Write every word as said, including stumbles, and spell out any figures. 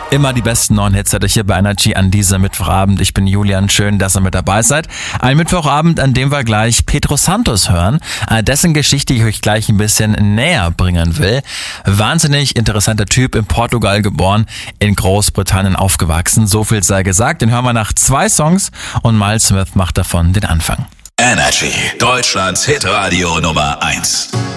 Immer die besten neuen Hits hatte ich hier bei Energy an diesem Mittwochabend. Ich bin Julian, schön, dass ihr mit dabei seid. Ein Mittwochabend, an dem wir gleich Pedro Santos hören, dessen Geschichte ich euch gleich ein bisschen näher bringen will. Wahnsinnig interessanter Typ, in Portugal geboren, in Großbritannien aufgewachsen. So viel sei gesagt. Den hören wir nach zwei Songs und Miles Smith macht davon den Anfang. Energy, Deutschlands Hitradio Nummer eins.